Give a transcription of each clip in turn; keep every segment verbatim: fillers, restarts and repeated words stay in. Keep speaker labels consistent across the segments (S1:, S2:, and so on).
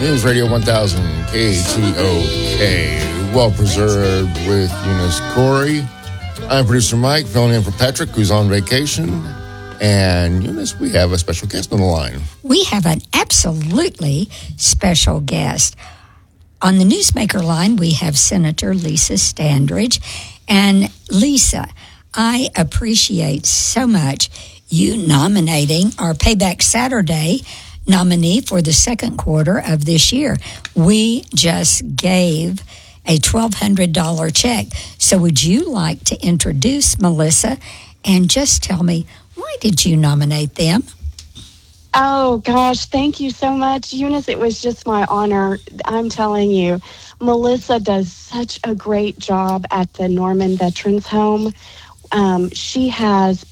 S1: News Radio one thousand K T O K. Well preserved with Eunice Corey. I'm producer Mike, filling in for Patrick, who's on vacation. And Eunice, we have a special guest on the line.
S2: We have an absolutely special guest. On the Newsmaker line, we have Senator Lisa Standridge. And Lisa, I appreciate so much you nominating our Payback Saturday nominee for the second quarter of this year. We just gave a twelve hundred dollars check. So would you like to introduce Melissa and just tell me, why did you nominate them?
S3: Oh, gosh, thank you so much, Eunice. It was just my honor. I'm telling you, Melissa does such a great job at the Norman Veterans Home. Um, she has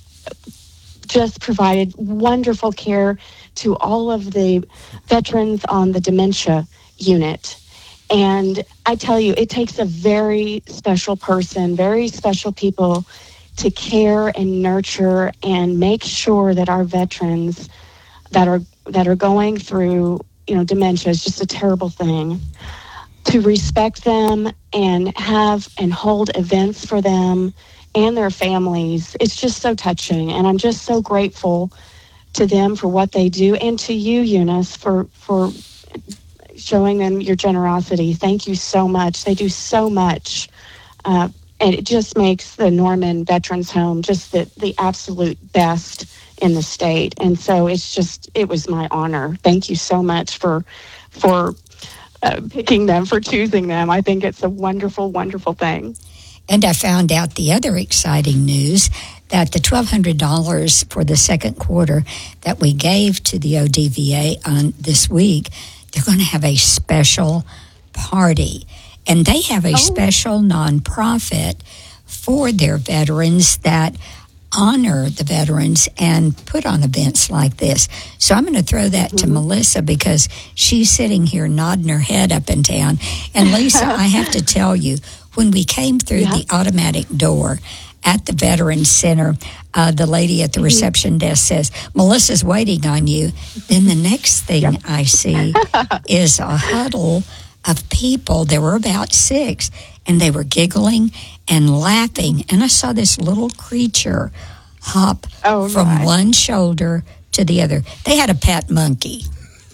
S3: just provided wonderful care to all of the veterans on the dementia unit. And I tell you, it takes a very special person, very special people to care and nurture and make sure that our veterans that are that are going through, you know, dementia is just a terrible thing. To respect them and have and hold events for them and their families, it's just so touching. And I'm just so grateful to them for what they do, and to you, Eunice, for for showing them your generosity. Thank you so much. They do so much. Uh, and it just makes the Norman Veterans Home just the, the absolute best in the state. And so it's just, it was my honor. Thank you so much for for uh, picking them, for choosing them. I think it's a wonderful, wonderful thing.
S2: And I found out the other exciting news that the twelve hundred dollars for the second quarter that we gave to the O D V A on this week, they're going to have a special party. And they have a oh. special nonprofit for their veterans that honor the veterans and put on events like this. So I'm going to throw that mm-hmm. to Melissa, because she's sitting here nodding her head up and down. And Lisa, I have to tell you, when we came through yeah. the automatic door at the Veterans Center, uh, the lady at the reception desk says, Melissa's waiting on you. Then the next thing yep. I see is a huddle of people. There were about six, and they were giggling and laughing. And I saw this little creature hop oh, from my. one shoulder to the other. They had a pet monkey.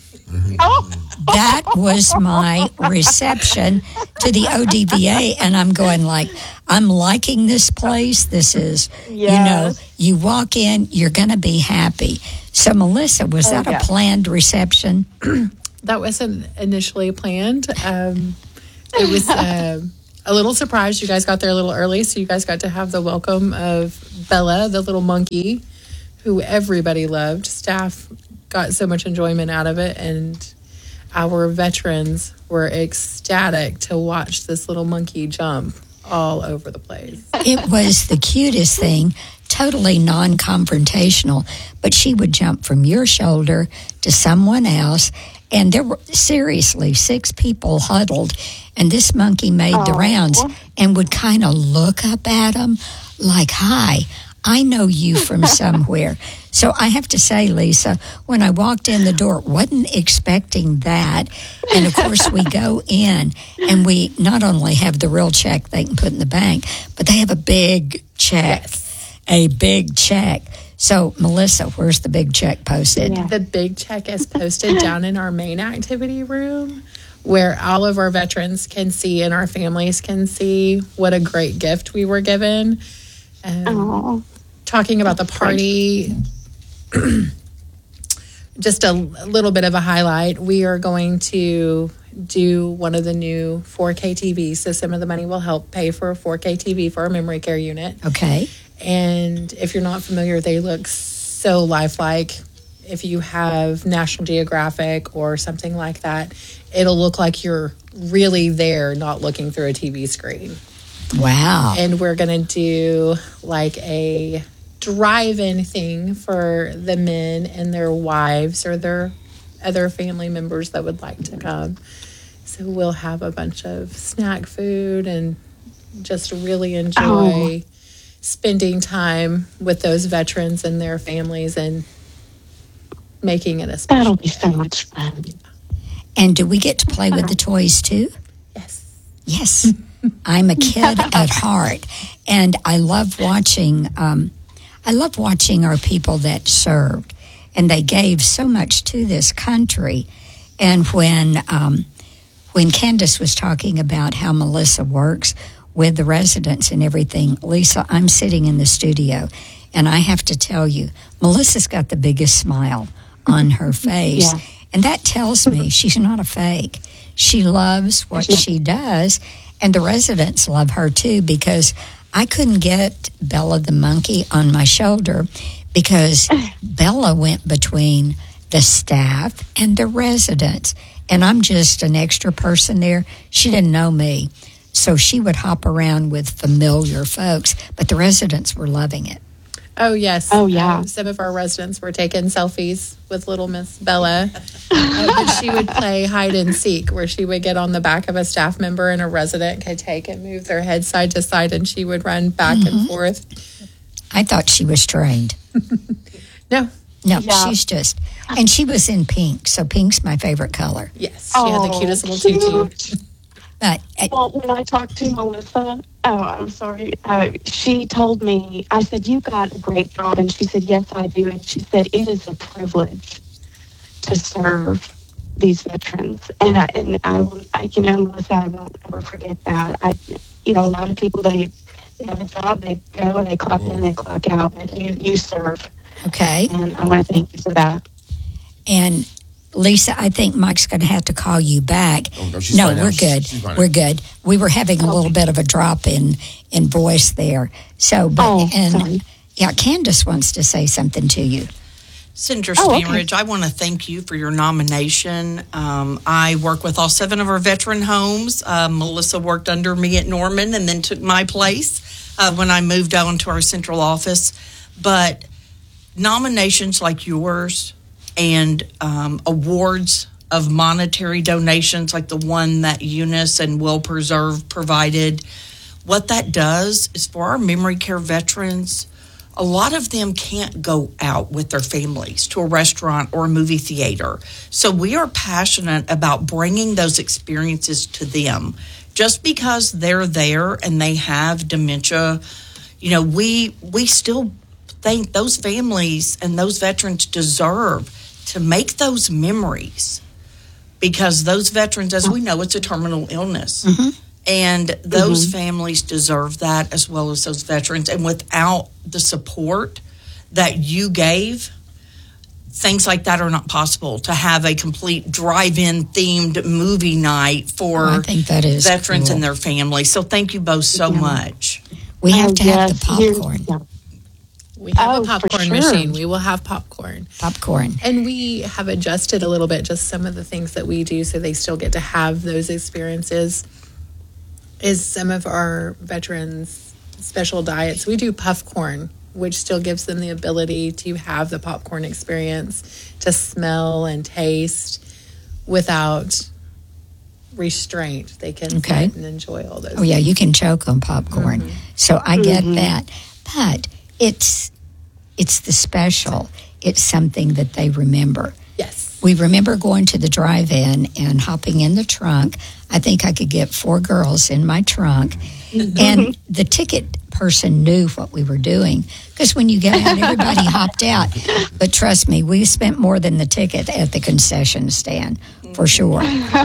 S2: Oh. That was my reception to the O D V A, and I'm going like, I'm liking this place. This is, yes. you know, you walk in, you're going to be happy. So, Melissa, was oh, that yeah. a planned reception?
S4: That wasn't initially planned. Um, it was uh, a little surprise. You guys got there a little early, so you guys got to have the welcome of Bella, the little monkey, who everybody loved. Staff got so much enjoyment out of it, and our veterans were ecstatic to watch this little monkey jump all over the place.
S2: It was the cutest thing, totally non-confrontational, but she would jump from your shoulder to someone else, and there were seriously six people huddled, and this monkey made oh. the rounds and would kind of look up at them like, hi, I know you from somewhere. So I have to say, Lisa, when I walked in the door, wasn't expecting that. And, of course, we go in, and we not only have the real check they can put in the bank, but they have a big check, yes. a big check. So, Melissa, where's the big check posted?
S4: Yeah. The big check is posted down in our main activity room, where all of our veterans can see and our families can see what a great gift we were given. Um, talking about the party, just a little bit of a highlight. We are going to do one of the new four K T Vs, so some of the money will help pay for a four K T V for our memory care unit.
S2: Okay.
S4: And if you're not familiar, they look so lifelike. If you have National Geographic or something like that, it'll look like you're really there, not looking through a T V screen.
S2: Wow.
S4: And we're going to do like a drive-in thing for the men and their wives or their other family members that would like to come. So we'll have a bunch of snack food and just really enjoy oh. spending time with those veterans and their families and making it a special
S3: That'll be so much fun.
S2: And do we get to play with the toys too?
S4: Yes.
S2: Yes. I'm a kid at heart, and I love watching. Um, I love watching our people that served, and they gave so much to this country. And when um, when Candace was talking about how Melissa works with the residents and everything, Lisa, I'm sitting in the studio, and I have to tell you, Melissa's got the biggest smile on her face.
S3: Yeah.
S2: And that tells me she's not a fake. She loves what she does, and the residents love her too, because I couldn't get Bella the monkey on my shoulder because Bella went between the staff and the residents, and I'm just an extra person there. She didn't know me, so she would hop around with familiar folks, but the residents were loving it.
S4: Oh, yes.
S3: Oh, yeah.
S4: Um, some of our residents were taking selfies with little Miss Bella. uh, but she would play hide and seek, where she would get on the back of a staff member and a resident could take and move their head side to side, and she would run back
S2: Mm-hmm.
S4: and forth.
S2: I thought she was trained.
S4: No.
S2: No,
S3: Yeah.
S2: she's just, and she was in pink, so pink's my favorite color.
S4: Yes. She had the
S3: Oh,
S4: cutest little tutu.
S3: cute.
S2: But uh,
S3: Well, when I talked to Melissa, oh, I'm sorry, uh, she told me, I said, you got a great job. And she said, yes, I do. And she said, it is a privilege to serve these veterans. And I, and I, will- I you know, Melissa, I won't ever forget that. I, you know, a lot of people, they, they have a job, they go and they clock in, they clock out, but you, you serve.
S2: okay.
S3: And I want to thank you for that.
S2: And Lisa, I think Mike's going to have to call you back.
S1: Oh, no, she's
S2: no,
S1: fine now.
S2: we're
S1: She's-
S2: good.
S1: she's fine
S2: We're
S1: now.
S2: good. We were having a little bit of a drop in in voice there. So, but
S3: Oh,
S2: and
S3: sorry.
S2: yeah, Candace wants to say something to you.
S5: Senator
S3: Oh, okay.
S5: Stanridge, I want to thank you for your nomination. Um, I work with all seven of our veteran homes. Uh, Melissa worked under me at Norman and then took my place uh, when I moved on to our central office. But nominations like yours and um, awards of monetary donations like the one that Eunice and Will Preserve provided, what that does is for our memory care veterans, a lot of them can't go out with their families to a restaurant or a movie theater. So we are passionate about bringing those experiences to them. Just because they're there and they have dementia, you know, we we still think those families and those veterans deserve to make those memories, because those veterans, as we know, it's a terminal illness.
S2: Mm-hmm.
S5: And those families deserve that, as well as those veterans. And without the support that you gave, things like that are not possible. To have a complete drive-in themed movie night for
S2: I think that is
S5: veterans
S2: cool.
S5: and their families. So thank you both so
S3: Yeah.
S5: much.
S2: We have
S3: Oh,
S2: to have
S3: yes,
S2: the
S3: you-
S2: popcorn.
S3: yeah.
S4: We have
S3: Oh,
S4: a
S3: for
S4: popcorn
S3: sure.
S4: machine. We will have popcorn.
S2: Popcorn.
S4: And we have adjusted a little bit just some of the things that we do so they still get to have those experiences. Is some of our veterans special diets. We do puff corn, which still gives them the ability to have the popcorn experience, to smell and taste without restraint. They can
S2: Okay.
S4: sit and enjoy all those.
S2: Oh yeah, you can choke on popcorn.
S3: Mm-hmm.
S2: So I get that. But it's it's the special. It's something that they remember.
S4: Yes.
S2: We remember going to the drive-in and hopping in the trunk. I think I could get four girls in my trunk. And the ticket person knew what we were doing. Because when you get out, everybody hopped out. But trust me, we spent more than the ticket at the concession stand, for sure.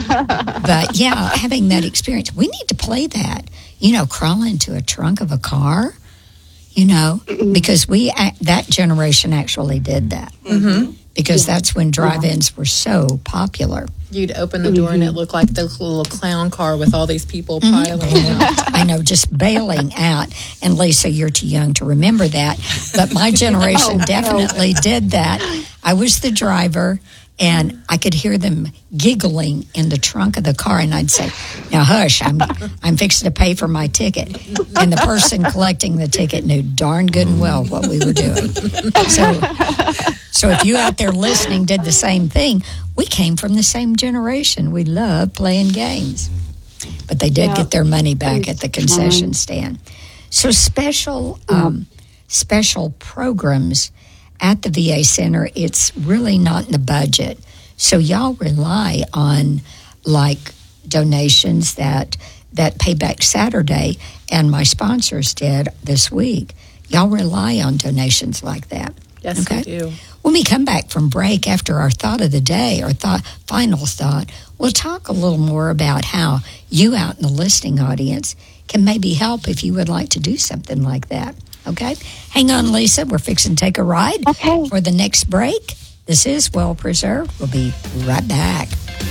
S2: But yeah, having that experience, we need to play that. You know, crawl into a trunk of a car, you know, because we, that generation actually did that. Mm-hmm. Because that's when drive-ins were so popular.
S4: You'd open the door and it looked like the little clown car with all these people piling out.
S2: I know, just bailing out. And Lisa, you're too young to remember that. But my generation definitely did that. I was the driver, and I could hear them giggling in the trunk of the car. And I'd say, now hush, I'm, I'm fixing to pay for my ticket. And the person collecting the ticket knew darn good and well what we were doing. So, so if you out there listening did the same thing, we came from the same generation. We love playing games. But they did
S3: Yeah.
S2: get their money back at the concession stand. So special um, special programs at the V A Center, it's really not in the budget. So y'all rely on like donations that that Payback Saturday and my sponsors did this week. Y'all rely on donations like that.
S4: Yes,
S2: okay?
S4: we do.
S2: When we come back from break after our thought of the day, our thought, final thought, we'll talk a little more about how you out in the listening audience can maybe help if you would like to do something like that. Okay? Hang on, Lisa. We're fixing to take a ride
S3: Okay.
S2: for the next break. This is Well Preserved. We'll be right back.